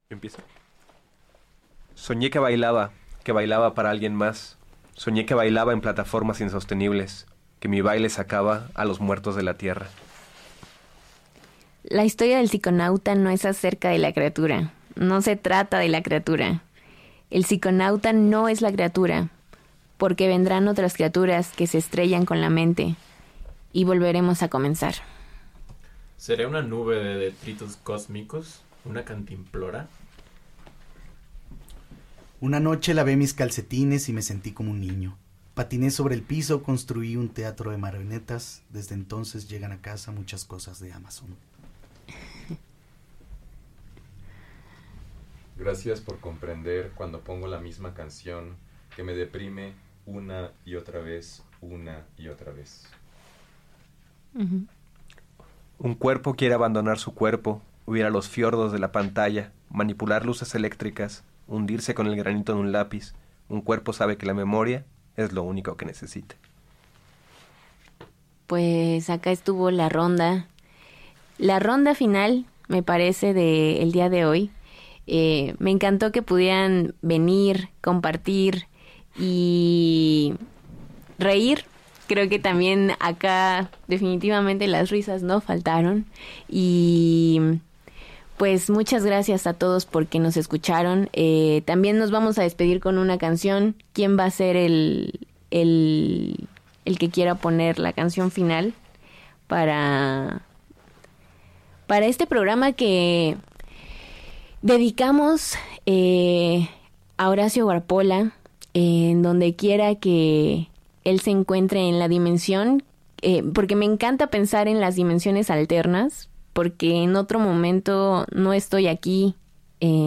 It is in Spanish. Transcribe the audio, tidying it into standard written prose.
Empiezo. Soñé que bailaba para alguien más. Soñé que bailaba en plataformas insostenibles, que mi baile sacaba a los muertos de la tierra. La historia del psiconauta no es acerca de la criatura. No se trata de la criatura. El psiconauta no es la criatura, porque vendrán otras criaturas que se estrellan con la mente y volveremos a comenzar. ¿Seré una nube de detritos cósmicos? ¿Una cantimplora? Una noche lavé mis calcetines y me sentí como un niño. Patiné sobre el piso, construí un teatro de marionetas. Desde entonces llegan a casa muchas cosas de Amazon. Gracias por comprender cuando pongo la misma canción que me deprime una y otra vez, una y otra vez. Uh-huh. Un cuerpo quiere abandonar su cuerpo, huir a los fiordos de la pantalla, manipular luces eléctricas, hundirse con el granito de un lápiz. Un cuerpo sabe que la memoria es lo único que necesita. Pues acá estuvo la ronda. La ronda final, me parece, del día de hoy. Me encantó que pudieran venir, compartir y reír. Creo que también acá definitivamente las risas no faltaron. Y pues muchas gracias a todos porque nos escucharon. También nos vamos a despedir con una canción. ¿Quién va a ser el que quiera poner la canción final para este programa que dedicamos a Horacio Guarpola, en donde quiera que él se encuentre en la dimensión, porque me encanta pensar en las dimensiones alternas, porque en otro momento no estoy aquí